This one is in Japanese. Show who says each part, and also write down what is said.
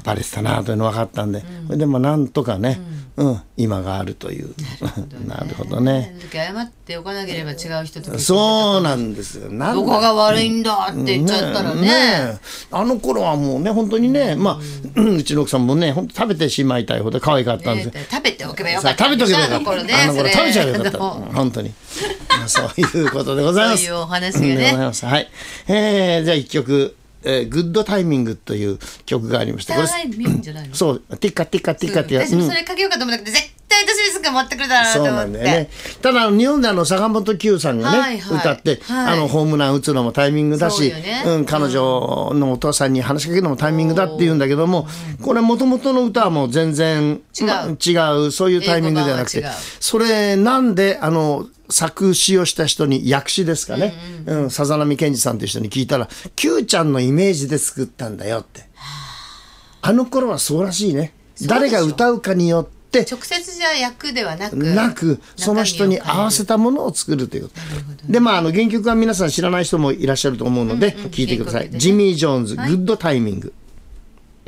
Speaker 1: バレてたなというの分かったんで、それでもなんとかね、今があるという。なるほどね。
Speaker 2: 謝っておかなければ違う人と。
Speaker 1: そうなんですよ。
Speaker 2: どこが悪いんだって言っちゃったらね。
Speaker 1: あの頃はもうね、本当にね、まあうちの奥さんもね、本当食べてしまいたいほど可愛かったんですよ。
Speaker 2: 食べておけばよかった。
Speaker 1: 食べておけばよかった。あの頃食べちゃえばよかった。本当に。そういうことでございます。
Speaker 2: そういうお話がね。
Speaker 1: はい。じゃあ一曲。グッドタイミングという曲がありまして、これそう、ティッカティッカティッカってやつ。
Speaker 2: 私もそれかけようかと思ったけど、絶対私にすぐ持ってくるだろうと思って。そうなんだよね。た
Speaker 1: だ日本で坂本九さんがね、歌って、ホームラン打つのもタイミングだし、彼女のお父さんに話しかけるのもタイミングだって言うんだけども、これもともとの歌はもう全然違う、そういうタイミングではなくて、それなんで作詞をした人に、訳詞ですかね、さざ波健二さんという人に聞いたら、Q ちゃんのイメージで作ったんだよって。あの頃はそうらしいね。誰が歌うかによって、
Speaker 2: 直接じゃ役ではな
Speaker 1: くその人に合わせたものを作るということ。で原曲は皆さん知らない人もいらっしゃると思うので、聞いてください。ジミー・ジョーンズ、グッドタイミング。